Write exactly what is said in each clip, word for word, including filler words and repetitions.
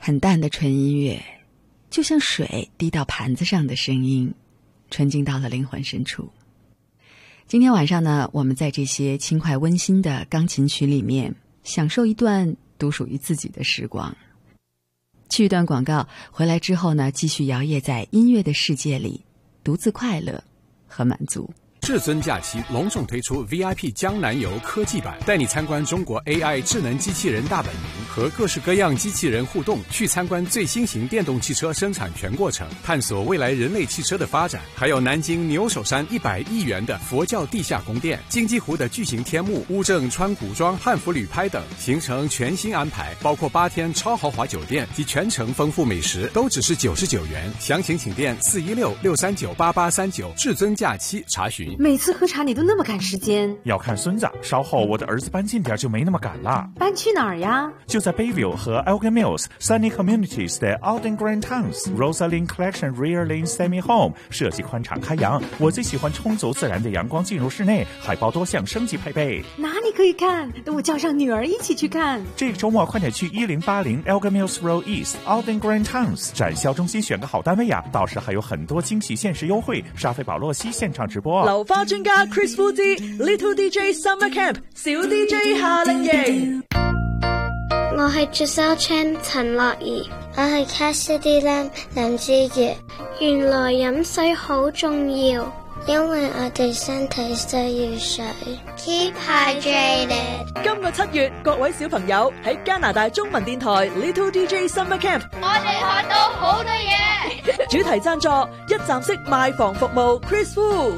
很淡的纯音乐，就像水滴到盘子上的声音，纯净到了灵魂深处。今天晚上呢，我们在这些轻快温馨的钢琴曲里面，享受一段独属于自己的时光。去一段广告，回来之后呢，继续摇曳在音乐的世界里，独自快乐和满足。 至尊假期隆重推出 V I P 江南游科技版，带你参观中国 A I 智能机器人大本营，和各式各样机器人互动，去参观最新型电动汽车生产全过程，探索未来人类汽车的发展。还有南京牛首山一百亿元的佛教地下宫殿，金鸡湖的巨型天幕，乌镇川古庄汉服旅拍等，行程全新安排，包括八天超豪华酒店及全程丰富美食，都只是九十九元。详情请电四一六六三九八八三九，至尊假期查询。 每次喝茶你都那么赶时间， 要看孙子，稍后我的儿子搬近点就没那么赶了。 搬去哪儿呀？ 就在 Bayview 和 Elgin Mills Sunny Communities 的 Alden Grand Towns Rosalind Collection Rear Lane Semi Home， 设计宽敞开扬，我最喜欢充足自然的阳光进入室内，还包多项升级配备。 哪里可以看？等我叫上女儿一起去看。 这个周末快点去一零八零 Elgin Mills Road East Alden Grand Towns 展销中心选个好单位呀，到时还有很多惊喜限时优惠，沙菲保洛西现场直播。 流花專家 Chris Fu 之 Little D J Summer Camp 小 D J 夏令營。 我係 Giselle Chan 陳樂怡，我係 Cassidy Lam 林志傑。原來飲水好重要，因為我哋身體需要水。Keep hydrated。 今個七月，各位小朋友喺加拿大中文電台 Little D J Summer Camp， 我哋學到好多嘢。 主題贊助一站式賣房服務 Chris Fu。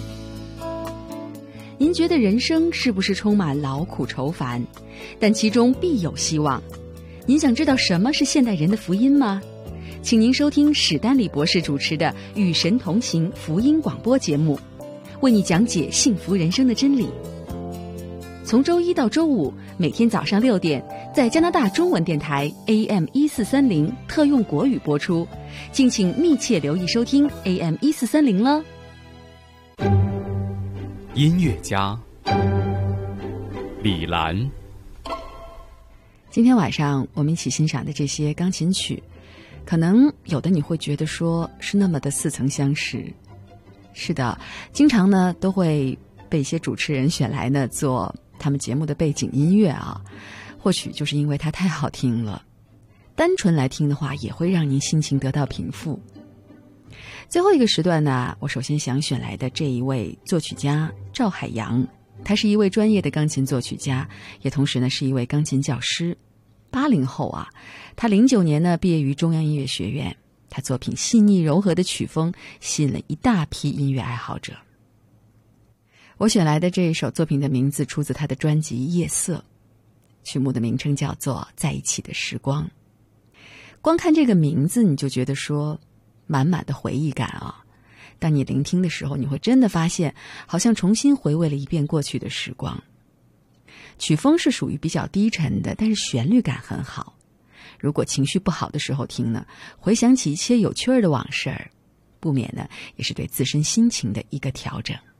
您觉得人生是不是充满劳苦愁烦？但其中必有希望。您想知道什么是现代人的福音吗？请您收听史丹利博士主持的《与神同行》福音广播节目，为你讲解幸福人生的真理。从周一到周五，每天早上六点，在加拿大中文电台 A M 一四三零特用国语播出，敬请密切留意收听 A M 一四三零了。 音乐家李兰， 今天晚上我们一起欣赏的这些钢琴曲，可能有的你会觉得说是那么的似曾相识。是的，经常呢都会被一些主持人选来呢做他们节目的背景音乐啊，或许就是因为它太好听了，单纯来听的话也会让您心情得到平复。最后一个时段呢，我首先想选来的这一位作曲家赵海洋，他是一位专业的钢琴作曲家，也同时呢是一位钢琴教师。八零后啊，他零九年呢毕业于中央音乐学院，他作品细腻柔和的曲风吸引了一大批音乐爱好者。我选来的这一首作品的名字出自他的专辑《夜色》，曲目的名称叫做《在一起的时光》。光看这个名字，你就觉得说满满的回忆感啊！当你聆听的时候，你会真的发现，好像重新回味了一遍过去的时光。曲风是属于比较低沉的，但是旋律感很好。如果情绪不好的时候听呢，回想起一些有趣儿的往事儿，不免呢也是对自身心情的一个调整。